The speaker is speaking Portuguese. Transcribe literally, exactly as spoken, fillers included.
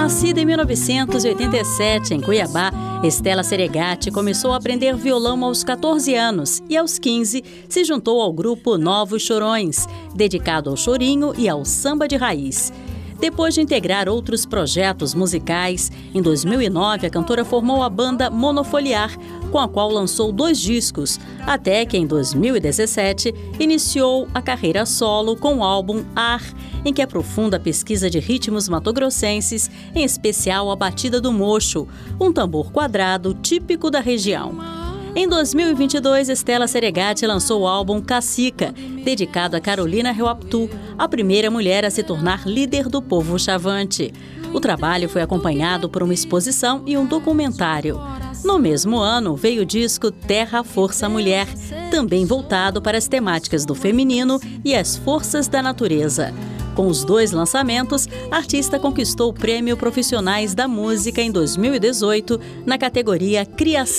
Nascida em mil novecentos e oitenta e sete, em Cuiabá, Estela Seregatti começou a aprender violão aos quatorze anos e, aos quinze, se juntou ao grupo Novos Chorões, dedicado ao chorinho e ao samba de raiz. Depois de integrar outros projetos musicais, em dois mil e nove a cantora formou a banda Monofoliar, com a qual lançou dois discos, até que em dois mil e dezessete iniciou a carreira solo com o álbum Ar, em que aprofunda a pesquisa de ritmos matogrossenses, em especial a batida do mocho, um tambor quadrado típico da região. Em dois mil e vinte e dois, Estela Seregatti lançou o álbum Cacica, dedicado a Carolina Reuaptu, a primeira mulher a se tornar líder do povo chavante. O trabalho foi acompanhado por uma exposição e um documentário. No mesmo ano, veio o disco Terra, Força, Mulher, também voltado para as temáticas do feminino e as forças da natureza. Com os dois lançamentos, a artista conquistou o Prêmio Profissionais da Música em dois mil e dezoito, na categoria Criação.